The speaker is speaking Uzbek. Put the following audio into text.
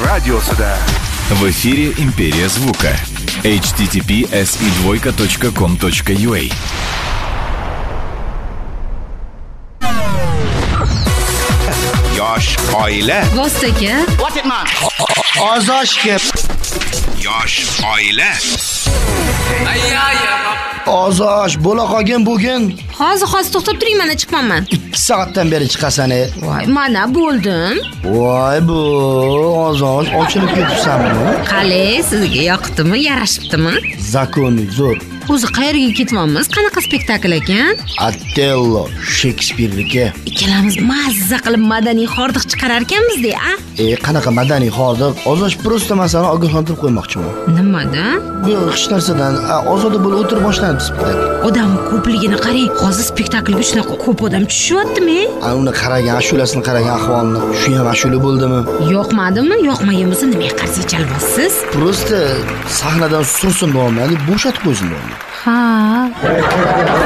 radiosida. В эфире «Империя звука». https://com.ua. Yosh oila. Vostoka. What it man? Ozoshga. Yosh oila. Ozosh bo'la qolgin bugun. Hozir to'xtab turing, mana chiqmaman. 2 soatdan beri chiqasan. Voy, mana bo'ldim. Voy bu Ozosh, ochilib ketibsanmi? Qale, sizga yoqdimi, yarashibdimi? Zakonni zo'r. O'zi qayerga ketyapmiz? Qanaqa spektakl ekan? Otello, Shekspirniki. Ikkalamiz mazza qilib madaniy hordiq chiqarar ekanmiz-da, a? Qanaqa madaniy hordiq? Ozosh prosta masalani ogohlantirib qo'ymoqchiman. Nimada? Bu hech narsadan ozoda bo'lib o'tirib boshlandi spektakl. Odam ko'pligini qarang. Hozir spektaklga shunaqa ko'p odam tushyaptimi? Uni qaragan, ashulasini qaragan ahvolni. Shu ham ashula bo'ldimi? Yoqmadimi? Yoqmagan bo'lsa nimaga qarsak chalasiz? Prosta sahnadan sursin bo'lmaydi, bo'shatib qo'ysin. Ha.